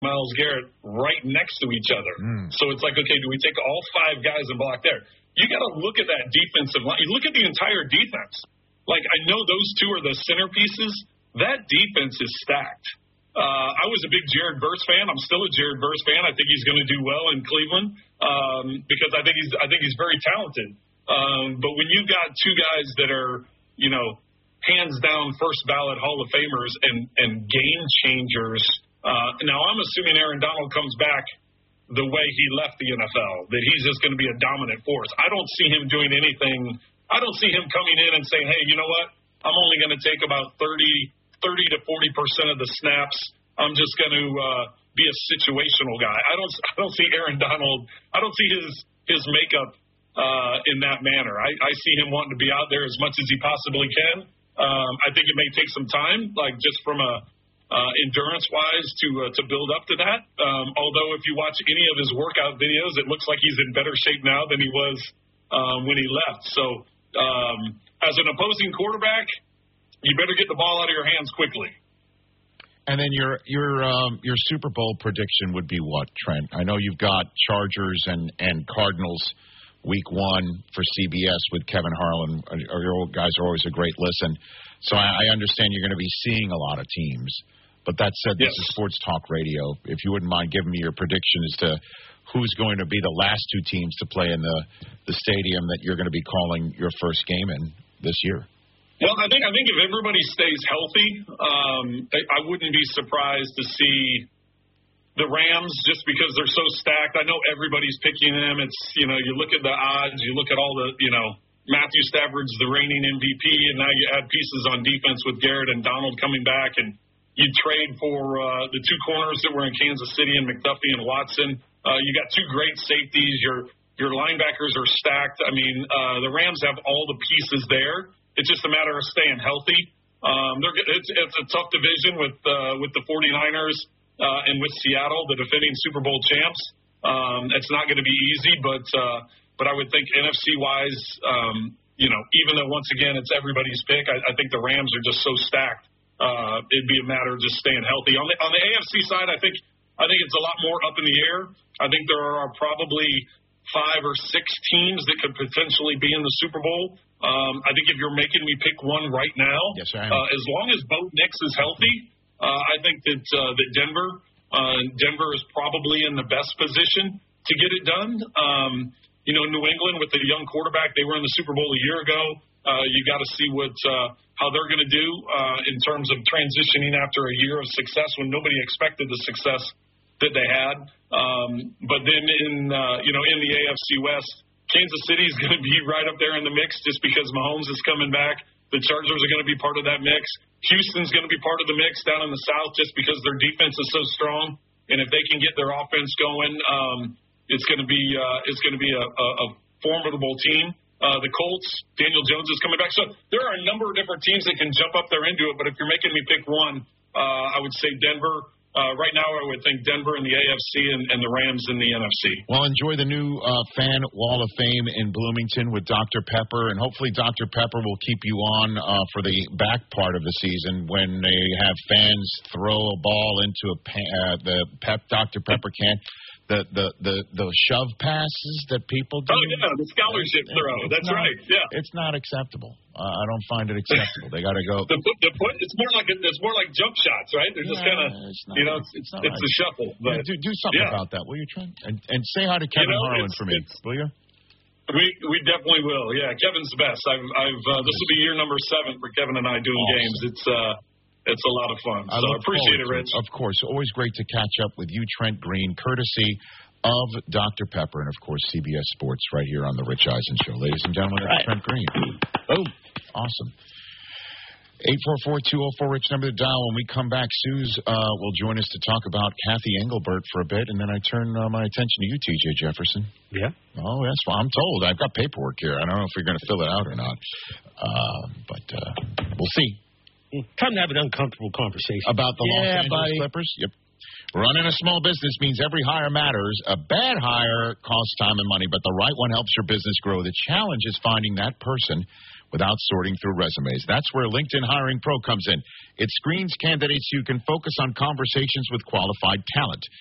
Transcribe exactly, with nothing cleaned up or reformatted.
Myles Garrett right next to each other. Mm. So it's like, okay, do we take all five guys and block there? You got to look at that defensive line. You look at the entire defense. Like, I know those two are the centerpieces. That defense is stacked. Uh, I was a big Jared Verse fan. I'm still a Jared Verse fan. I think he's going to do well in Cleveland um, because I think he's I think he's very talented. Um, but when you got two guys that are, you know, hands down first ballot Hall of Famers and, and game changers, uh, now I'm assuming Aaron Donald comes back the way he left the N F L, that he's just going to be a dominant force. I don't see him doing anything. I don't see him coming in and saying, hey, you know what? I'm only going to take about thirty to forty percent of the snaps. I'm just going to uh, be a situational guy. I don't I don't see Aaron Donald. I don't see his his makeup uh, in that manner. I, I see him wanting to be out there as much as he possibly can. Um, I think it may take some time, like just from a uh, endurance-wise, to uh, to build up to that. Um, although if you watch any of his workout videos, it looks like he's in better shape now than he was um, when he left. So um, as an opposing quarterback, you better get the ball out of your hands quickly. And then your your um, your Super Bowl prediction would be what, Trent? I know you've got Chargers and, and Cardinals week one for C B S with Kevin Harlan. Your guys are always a great listen. So I, I understand you're going to be seeing a lot of teams. But that said, this yes. is Sports Talk Radio. If you wouldn't mind giving me your prediction as to who's going to be the last two teams to play in the, the stadium that you're going to be calling your first game in this year. Well, I think I think if everybody stays healthy, um, I, I wouldn't be surprised to see the Rams just because they're so stacked. I know everybody's picking them. It's, you know, you look at the odds, you look at all the, you know, Matthew Stafford's the reigning M V P, and now you add pieces on defense with Garrett and Donald coming back, and you trade for uh, the two corners that were in Kansas City and McDuffie and Watson. Uh, you got two great safeties. Your your linebackers are stacked. I mean, uh, the Rams have all the pieces there. It's just a matter of staying healthy. Um, they're, it's, it's a tough division with uh, with the 49ers uh, and with Seattle, the defending Super Bowl champs. Um, it's not going to be easy, but uh, but I would think N F C-wise, um, you know, even though, once again, it's everybody's pick, I, I think the Rams are just so stacked. Uh, it'd be a matter of just staying healthy. On the on the A F C side, I think I think it's a lot more up in the air. I think there are probably five or six teams that could potentially be in the Super Bowl. Um, I think if you're making me pick one right now, yes, I am. Uh, as long as Bo Nix is healthy, uh, I think that uh, that Denver, uh, Denver is probably in the best position to get it done. Um, you know, New England with the young quarterback, they were in the Super Bowl a year ago. Uh, you got to see what uh, how they're going to do uh, in terms of transitioning after a year of success when nobody expected the success that they had. Um, but then in uh, you know in the A F C West, Kansas City is going to be right up there in the mix just because Mahomes is coming back. The Chargers are going to be part of that mix. Houston's going to be part of the mix down in the South just because their defense is so strong. And if they can get their offense going, um, it's going to be uh, it's going to be a, a, a formidable team. Uh, the Colts, Daniel Jones is coming back. So there are a number of different teams that can jump up there into it. But if you're making me pick one, uh, I would say Denver. Uh, right now, I would think Denver in the A F C and, and the Rams in the N F C. Well, enjoy the new uh, fan wall of fame in Bloomington with Doctor Pepper, and hopefully Doctor Pepper will keep you on uh, for the back part of the season when they have fans throw a ball into a pan, uh, the Pep Doctor Pepper can. The, the, the, the shove passes that people do. Oh, yeah, the scholarship it's, throw. It's That's not, right, yeah. It's not acceptable. Uh, I don't find it acceptable. They got to go. The, the put, it's more like a, it's more like jump shots, right? They're just yeah, kind of, you know, it's, it's, it's right. a shuffle. But, yeah, do, do something yeah. about that, will you, Trent? And, and say hi to Kevin you know, Harlan for me, will you? We we definitely will. Yeah, Kevin's the best. I've I've uh, this will be year number seven for Kevin and I doing awesome. games. It's uh it's a lot of fun. I so I appreciate it, Rich. Of course, always great to catch up with you, Trent Green, courtesy of Doctor Pepper and, of course, C B S Sports right here on the Rich Eisen Show. Ladies and gentlemen, that's right. Trent Green. Boom. Awesome. eight four four, two oh four, Rich, number to dial. When we come back, Suze uh, will join us to talk about Kathy Engelbert for a bit, and then I turn uh, my attention to you, T J Jefferson. Yeah? Oh, that's what I'm told. I've got paperwork here. I don't know if you're going to fill it out or not, uh, but uh, we'll see. Time to have an uncomfortable conversation. About the yeah, Los Angeles buddy. Clippers? Yep. Running a small business means every hire matters. A bad hire costs time and money, but the right one helps your business grow. The challenge is finding that person without sorting through resumes. That's where LinkedIn Hiring Pro comes in. It screens candidates so you can focus on conversations with qualified talent.